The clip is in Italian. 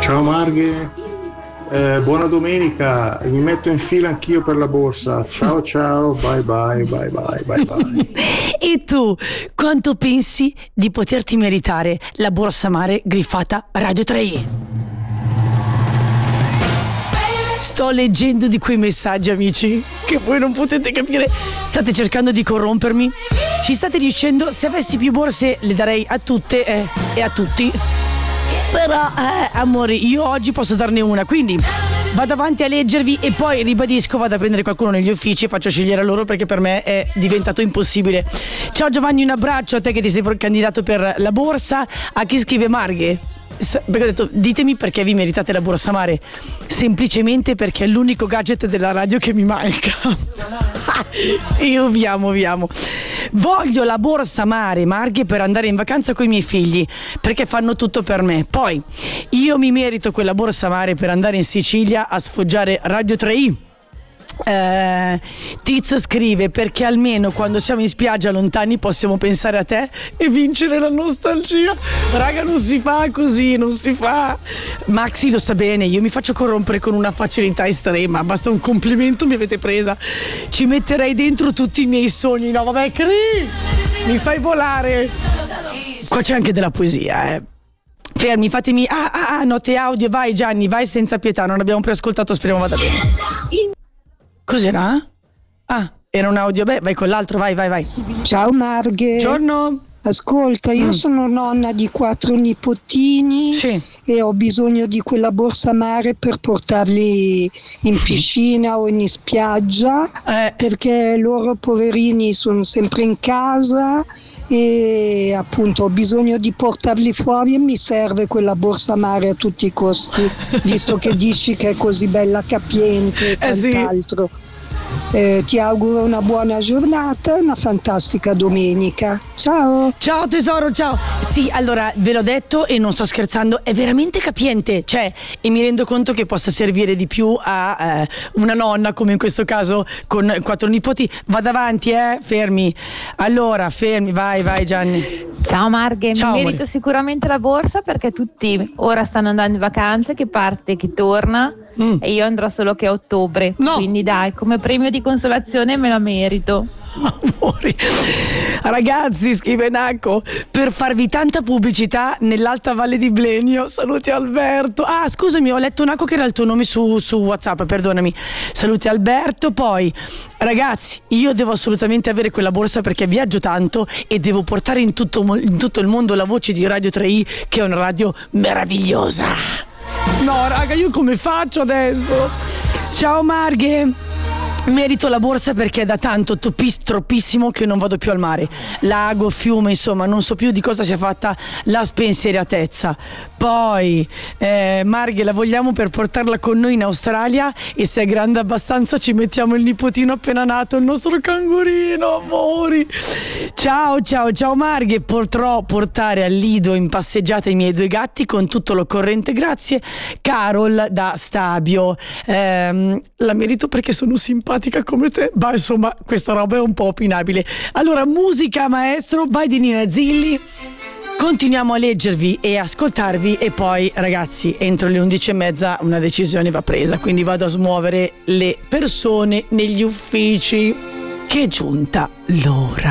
Ciao Marghe, buona domenica, mi metto in fila anch'io per la borsa. Ciao ciao, bye bye, bye bye, bye bye. E tu, quanto pensi di poterti meritare la borsa mare griffata Radio 3? Sto leggendo di quei messaggi, amici, che voi non potete capire. State cercando di corrompermi. Ci state dicendo, se avessi più borse le darei a tutte e a tutti. Però, amori, io oggi posso darne una, quindi vado avanti a leggervi e poi ribadisco, vado a prendere qualcuno negli uffici e faccio scegliere a loro, perché per me è diventato impossibile. Ciao Giovanni, un abbraccio a te che ti sei candidato per la borsa. A chi scrive Marghe? Perché ho detto, ditemi perché vi meritate la borsa mare. Semplicemente perché è l'unico gadget della radio che mi manca. Io vi amo. Voglio la borsa mare, Marghe, per andare in vacanza con i miei figli, perché fanno tutto per me. Poi io mi merito quella borsa mare per andare in Sicilia a sfoggiare Radio 3i. Tiz scrive, perché almeno quando siamo in spiaggia lontani possiamo pensare a te e vincere la nostalgia. Raga, non si fa così, non si fa. Maxi lo sa bene, io mi faccio corrompere con una facilità estrema, basta un complimento mi avete presa. Ci metterei dentro tutti i miei sogni. No vabbè, mi fai volare. Qua c'è anche della poesia, Fermi, fatemi note audio, vai Gianni, vai senza pietà, non abbiamo più ascoltato, speriamo vada bene. Cos'era? Era un audio, vai con l'altro, vai. Ciao Marghe. Buongiorno. Ascolta, io sono nonna di 4 nipotini, sì, e ho bisogno di quella borsa mare per portarli in piscina o in spiaggia, perché loro poverini sono sempre in casa e appunto ho bisogno di portarli fuori e mi serve quella borsa mare a tutti i costi, visto che dici che è così bella, capiente e quant'altro. Ti auguro una buona giornata e una fantastica domenica. Ciao tesoro, ciao. Sì, allora ve l'ho detto e non sto scherzando, è veramente capiente, e mi rendo conto che possa servire di più a una nonna come in questo caso con 4 nipoti. Vado avanti, fermi. Allora, fermi, vai Gianni. Ciao Marghe, ciao, mi merito sicuramente la borsa perché tutti ora stanno andando in vacanze, che parte, che torna. E io andrò solo che a ottobre, quindi dai, come premio di consolazione me la merito. Amori, ragazzi, scrive Nacco, per farvi tanta pubblicità nell'Alta Valle di Blenio. Saluti Alberto. Scusami, ho letto Nacco che era il tuo nome su WhatsApp, perdonami. Saluti Alberto. Poi ragazzi, io devo assolutamente avere quella borsa perché viaggio tanto e devo portare in tutto il mondo la voce di Radio 3i, che è una radio meravigliosa. No raga, io come faccio adesso? Ciao Marghe, merito la borsa perché è da tanto troppissimo che non vado più al mare, lago, fiume, insomma non so più di cosa sia fatta la spensieratezza. Poi Marghe la vogliamo per portarla con noi in Australia e se è grande abbastanza ci mettiamo il nipotino appena nato, il nostro cangurino, amori. Ciao Marghe, potrò portare al lido in passeggiata i miei 2 gatti con tutto l'occorrente, grazie. Carol da Stabio, la merito perché sono simpatica come te. Insomma, questa roba è un po' opinabile. Allora, musica maestro, vai di Nina Zilli. Continuiamo a leggervi e ascoltarvi e poi ragazzi entro le 11:30 una decisione va presa, quindi vado a smuovere le persone negli uffici. Che è giunta l'ora.